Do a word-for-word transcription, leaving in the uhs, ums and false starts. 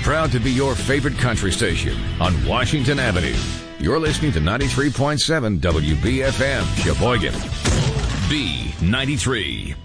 proud to be your favorite country station on Washington Avenue. You're listening to ninety-three point seven W B F M, Sheboygan. B ninety-three.